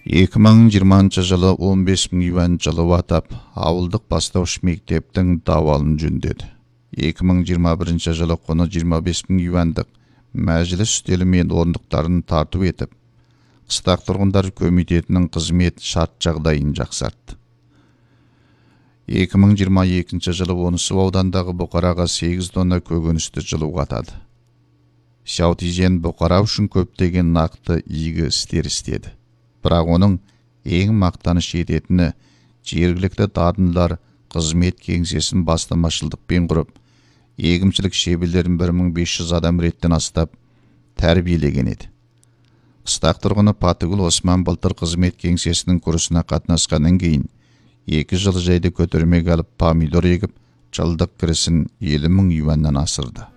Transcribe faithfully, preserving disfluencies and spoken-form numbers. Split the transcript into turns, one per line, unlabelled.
эки миң жыйырманчы жылы он беш миң юан жылып атап, ауылдық бастауыш мектептің давалын жөндеді. эки миң жыйырма биринчи жылы құны жыйырма беш миң юандық мәжіліс үстелі мен орындықтарын тарту етіп, қыстақ тұрғындар комитетінің қызмет шарт жағдайын жақсартты. эки миң жыйырма экинчи жылы Онысу аудандағы бұқараға сегиз тонна көкөністі жылуға атады. Шаутизен бұқара үшін көптеген нақты игі істер істеді. Бірақ оның ең мақтаныш ететіні жергілікті дарындылар қызмет кеңсесін бастамашылдықпен құрып, егіншілік шеберлерін бір мың бес жүз адам реттен астап тәрбиелеген еді. Қыстақ тұрғыны Патыгүл Осман былтыр қызмет кеңсесінің курсына қатынасқаннан кейін екі жыл жайды көтермек алып помидор егіп, жылдық кірісін елу мың юаннан асырды.